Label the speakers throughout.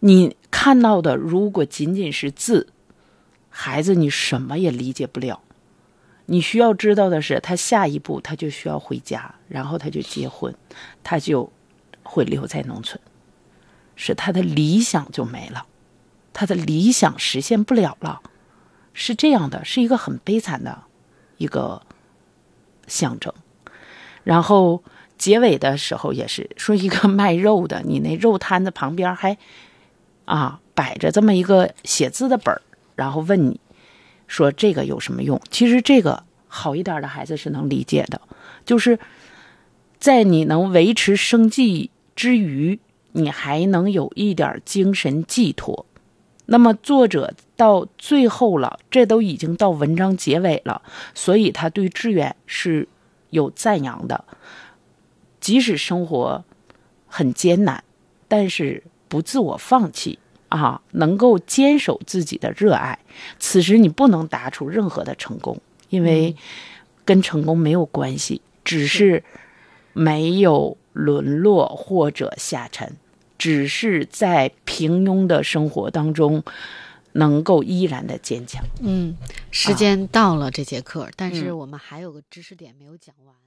Speaker 1: 你看到的如果仅仅是字，孩子你什么也理解不了。你需要知道的是，他下一步他就需要回家，然后他就结婚，他就会留在农村，是他的理想就没了，他的理想实现不了了，是这样的，是一个很悲惨的一个象征。然后结尾的时候也是说，一个卖肉的，你那肉摊子旁边还摆着这么一个写字的本，然后问你说这个有什么用？其实这个好一点的孩子是能理解的，就是在你能维持生计之余，你还能有一点精神寄托。那么作者到最后了，这都已经到文章结尾了，所以他对志远是有赞扬的。即使生活很艰难，但是不自我放弃能够坚守自己的热爱。此时你不能打出任何的成功，因为跟成功没有关系，只是没有沦落或者下沉，只是在平庸的生活当中能够依然的坚强。
Speaker 2: 时间到了这节课，但是我们还有个知识点没有讲完。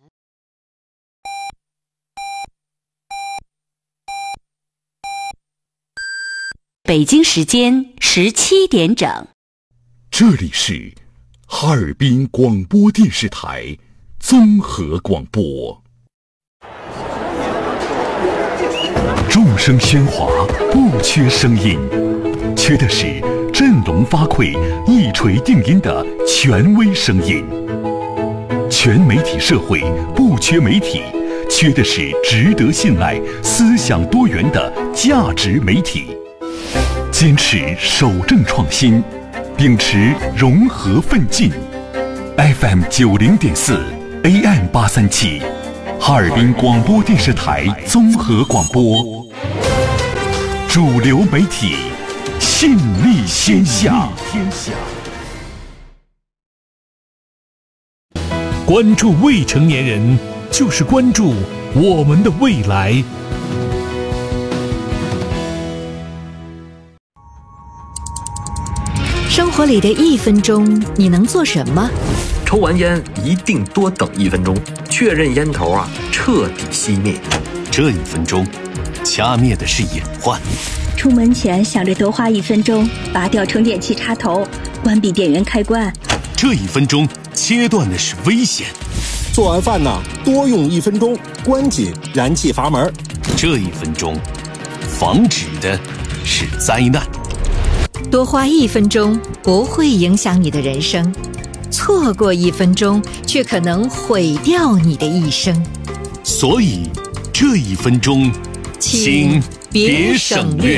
Speaker 3: 北京时间17点整，
Speaker 4: 这里是哈尔滨广播电视台综合广播。众声喧哗，不缺声音，缺的是振聋发聩、一锤定音的权威声音。全媒体社会不缺媒体，缺的是值得信赖、思想多元的价值媒体。坚持守正创新，秉持融合奋进。FM 90.4 AM 837，哈尔滨广播电视台综合广播，主流媒体，信力天下。
Speaker 5: 关注未成年人，就是关注我们的未来。
Speaker 6: 生活里的1分钟，你能做什么？
Speaker 7: 抽完烟一定多等1分钟，确认烟头彻底熄灭。
Speaker 8: 这1分钟，掐灭的是隐患。
Speaker 9: 出门前想着多花1分钟，拔掉充电器插头，关闭电源开关。
Speaker 8: 这1分钟，切断的是危险。
Speaker 10: 做完饭多用1分钟，关紧燃气阀门。
Speaker 8: 这1分钟，防止的是灾难。
Speaker 6: 多花1分钟不会影响你的人生，错过1分钟却可能毁掉你的一生。
Speaker 8: 所以这1分钟，请别省略。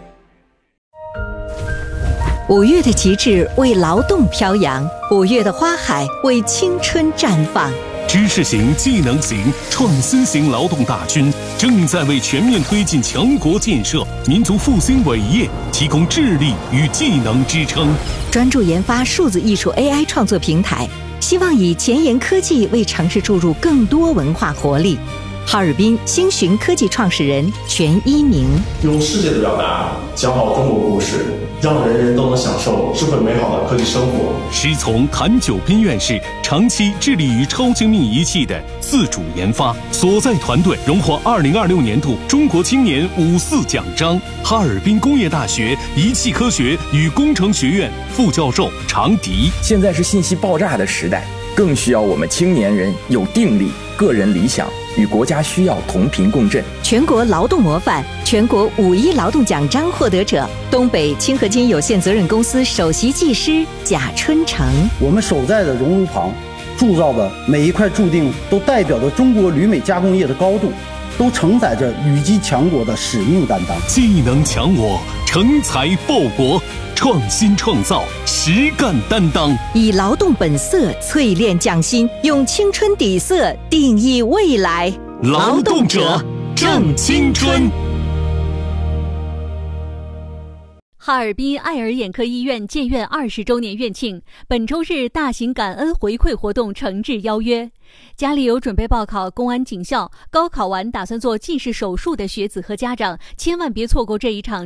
Speaker 6: 5月的旗帜为劳动飘扬，5月的花海为青春绽放。
Speaker 8: 知识型、技能型、创新型劳动大军正在为全面推进强国建设、民族复兴伟业提供智力与技能支撑。
Speaker 6: 专注研发数字艺术 AI 创作平台，希望以前沿科技为城市注入更多文化活力。哈尔滨星寻科技创始人全一鸣：
Speaker 11: 用世界的表达讲好中国故事，让人人都能享受智慧美好的科技生活。
Speaker 8: 师从谭九斌院士长期致力于超精密仪器的自主研发，所在团队荣获2026年度中国青年54奖章。哈尔滨工业大学仪器科学与工程学院副教授常迪：
Speaker 12: 现在是信息爆炸的时代，更需要我们青年人有定力、个人理想，与国家需要同频共振。
Speaker 6: 全国劳动模范、全国5·1劳动奖章获得者，东北清河金有限责任公司首席技师贾春成。
Speaker 13: 我们守在的熔炉旁铸造的每一块铸锭，都代表着中国铝美加工业的高度，都承载着狙击强国的使命担当。
Speaker 8: 技能强我，成才报国，创新创造，实干担当，
Speaker 6: 以劳动本色淬炼匠心，用青春底色定义未来。
Speaker 8: 劳动者正青春。
Speaker 14: 哈尔滨爱尔眼科医院建院20周年院庆，本周日大型感恩回馈活动诚挚邀约。家里有准备报考公安警校、高考完打算做近视手术的学子和家长，千万别错过这一场